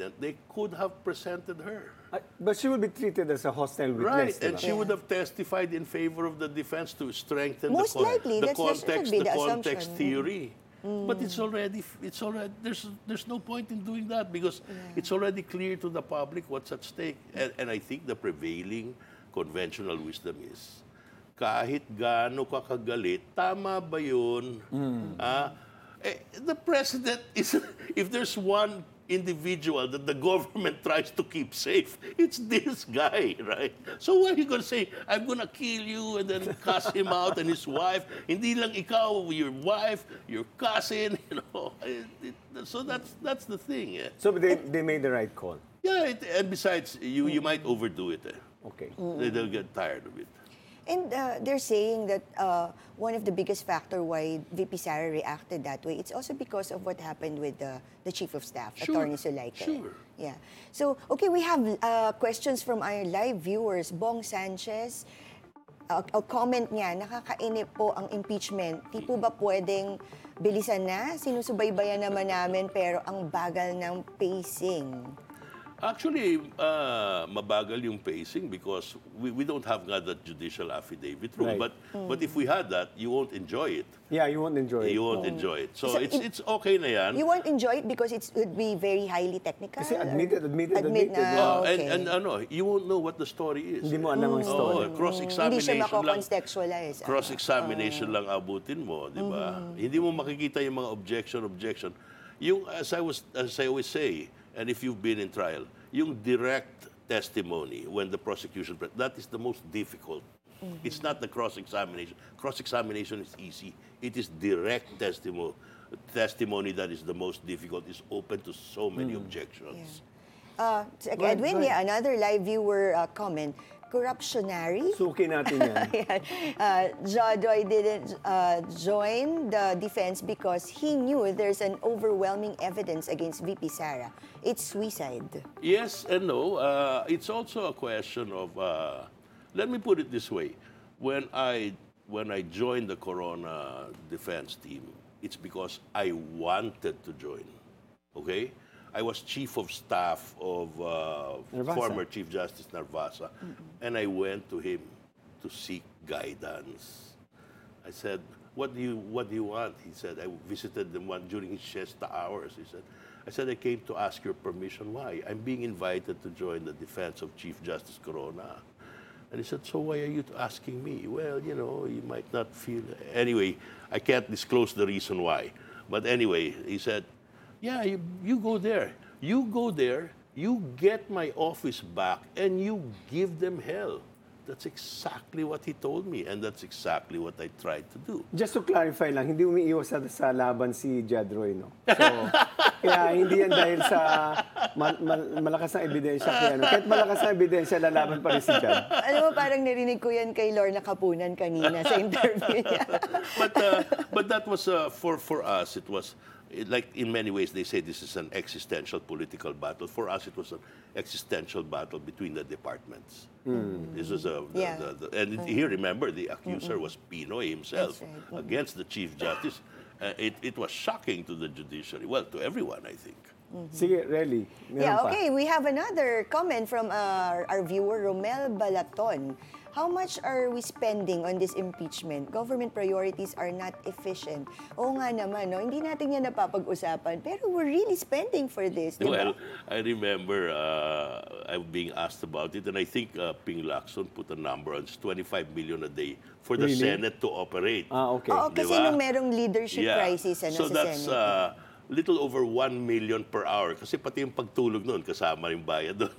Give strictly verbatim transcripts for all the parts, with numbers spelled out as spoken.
President, they could have presented her. Uh, but she will be treated as a hostile Right, witness. and diba? she would have testified in favor of the defense to strengthen Most the, con- likely, the that's- that should context, be the the context assumption. theory. But it's already, it's already, there's, there's no point in doing that because it's already clear to the public what's at stake. And, and I think the prevailing conventional wisdom is, kahit gaano ka kagalit, tama ba yun? Ah, eh, the president is, if there's one individual that the government tries to keep safe, it's this guy, right? So why are you going to say, I'm going to kill you and then cuss him out and his wife? Hindi lang ikaw, your wife, your cousin, you know. It, it, so that's that's the thing. Eh. So they, they made the right call. Yeah, it, and besides, you, you might overdo it. Eh. Okay. They, they'll get tired of it. And uh, they're saying that uh, one of the biggest factor why V P Sara reacted that way, it's also because of what happened with the, the Chief of Staff, Sure, Attorney Sulaika. sure. Yeah. So, okay, we have uh, questions from our live viewers. Bong Sanchez, uh, a comment niya, nakakainip po ang impeachment. Di po ba pwedeng bilisan na? Sinusubaybayan naman namin pero ang bagal ng pacing. Actually, uh, mabagal yung pacing because we, we don't have nga that judicial affidavit rule. Right. But but if we had that, you won't enjoy it. Yeah, you won't enjoy it. You won't enjoy it. So, So it's it- it's okay na yan. You won't enjoy it because it would be very highly technical? Kasi or- admitted, admitted, Admit admitted. na, Uh, okay. and, and ano, you won't know what the story is. Hindi mo alam ang story. Oh, Hindi siya cross-examination lang. mako-contextualize. ah. Cross-examination lang abutin mo, di ba? Hindi mo makikita yung mga objection, objection. Yung, as I was, as I always say, and if you've been in trial, yung direct testimony when the prosecution, pre- that is the most difficult. It's not the cross-examination. Cross-examination is easy. It is direct testimony. Testimony that is the most difficult. Is open to so many objections. Uh, Sec Right, Edwin, right. yeah, another live viewer uh, comment. Corruptionary? Suki natin yan. Ayan. uh, Jodoy didn't uh, join the defense because he knew there's an overwhelming evidence against V P Sara. It's suicide. Yes and no. Uh, it's also a question of. Uh, let me put it this way: when I when I joined the Corona defense team, it's because I wanted to join. Okay, I was chief of staff of uh, Narvasa. former Chief Justice Narvasa, and I went to him to seek guidance. I said, "What do you What do you want?" He said, "I visited them one during his siesta hours." He said, "I said I came to ask your permission. Why? I'm being invited to join the defense of Chief Justice Corona." And he said, "So why are you asking me?" Well, you know, you might not feel. Anyway, I can't disclose the reason why. But anyway, he said, "Yeah, you, you go there. You go there. You get my office back, and you give them hell." That's exactly what he told me, and that's exactly what I tried to do. Just to clarify lang, hindi umiiwas sa, sa laban si Jed Roy, no? So, kaya hindi yan dahil sa ma- ma- malakas na ebidensya. Kaya, no? Kahit malakas na ebidensya, lalaban pa rin si Jed. Alam mo, parang narinig ko yan kay Lorna Kapunan kanina sa interview niya. but uh, but that was uh, for for us. It was it, like in many ways they say this is an existential political battle. For us, it was an existential battle between the departments. This was a the, Yeah. the, the, and here remember the accuser was Pinoy himself That's right. against the Chief Justice. Uh, it it was shocking to the judiciary. Well, to everyone, I think. Sige, really. Meron Yeah, pa. okay. We have another comment from our, our viewer, Romel Balaton. How much are we spending on this impeachment? Government priorities are not efficient. Oo nga naman, no? Hindi natin yan napapag-usapan. Pero we're really spending for this, di ba? Well, I remember uh, I'm being asked about it, and I think uh, Ping Lacson put a number on it's twenty-five million a day for the Really? Senate to operate. Ah, okay. Oo, kasi Diba? nung merong leadership crisis ano, So sa that's Senate. uh, little over one million per hour. Kasi pati yung pagtulog noon, kasama rin bayad doon.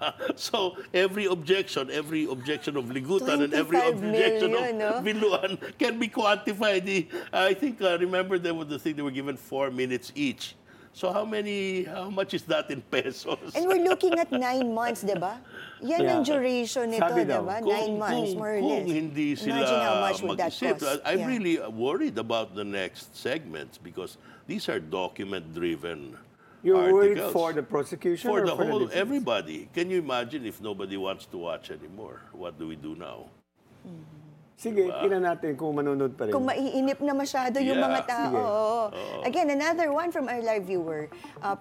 So every objection, every objection of ligutan and every twenty-five objection million, no? of biluan can be quantified. The- I think, uh, remember there was the thing, they were given four minutes each. So how many, how much is that in pesos? And we're looking at nine months, di ba? Yan Yeah. ang duration nito, Sabi di daw, ba? Kung- Nine months, kung- more or kung less. hindi sila Imagine how much would that mag-isip. cost. I'm Yeah. really worried about the next segments because these are document-driven You're worried articles. for the prosecution For or the for whole, the defense? everybody. Can you imagine if nobody wants to watch anymore? What do we do now? Sige, tingnan natin kung manonood pa rin. Kung maiinip na masyado yung Yeah. mga tao. Sige. Oo. Again, another one from our live viewer. Uh,